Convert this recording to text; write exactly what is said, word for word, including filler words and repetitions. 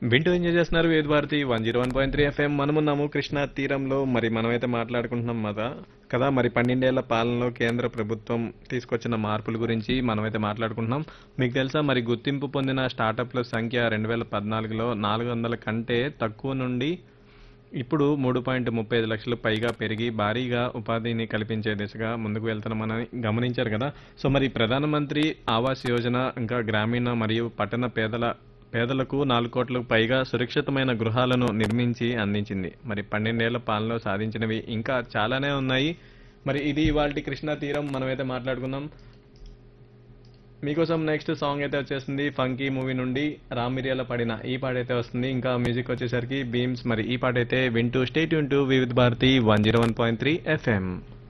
వింటూ ఎంజాయ్ చేస్తున్నారు వేద Bharati one zero one point three FM. మనమున్నాము Krishna తీరంలో. మరి మనమైతే మాట్లాడుకుంటున్నాం కదా కదా మరి పన్నెండేళ్ల పాలనలో కేంద్ర ప్రభుత్వం తీసుకొచ్చిన మార్పుల గురించి మనమైతే మాట్లాడుకుంటున్నాం. మీకు తెలుసా మరి గుర్తింపు పొందిన స్టార్టప్ల సంఖ్య రెండు వేల పద్నాలుగులో నాలుగు వందల కంటే తక్కువ నుండి ఇప్పుడు మూడు పాయింట్ ముప్పై ఐదు లక్షలు పైగా పెరిగి భారీగా ఉపాధిని కల్పించే దిశగా ముందుకు వెళ్తున్నామని గమనించారు కదా. సో మరి ప్రధానమంత్రి ఆవాస్ యోజన ఇంకా గ్రామీణ మరియు పట్టణ పేదల పేదలకు నాలుగు కోట్లకు పైగా సురక్షితమైన గృహాలను నిర్మించి అందించింది. మరి పన్నెండేళ్ల పాలనలో సాధించినవి ఇంకా చాలానే ఉన్నాయి. మరి ఇది ఇవాల్టి కృష్ణా తీరం. మనమైతే మాట్లాడుకుందాం. మీకోసం నెక్స్ట్ సాంగ్ అయితే వచ్చేస్తుంది ఫంకీ మూవీ నుండి రామ్ మిరియాల పడిన ఈ పాట అయితే వస్తుంది. ఇంకా మ్యూజిక్ వచ్చేసరికి బీమ్స్. మరి ఈ పాట అయితే వింటూ స్టే ట్యూన్ టు వివిధ Bharati one zero one point three FM.